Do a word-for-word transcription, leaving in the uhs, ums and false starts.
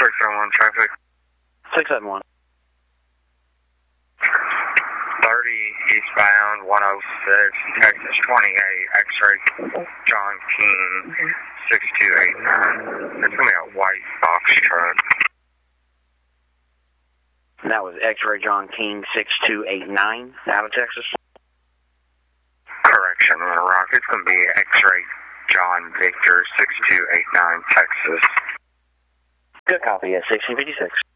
six seven one traffic. six seven one. thirty eastbound, one oh six, Texas twenty-eight, X-ray John King, six two eight nine. It's going to be a white box truck. And that was X-ray John King, six two eight nine, out of Texas? Correction, Little Rock. It's going to be X-ray John Victor, six two eight nine, Texas. Good copy at sixteen fifty-six.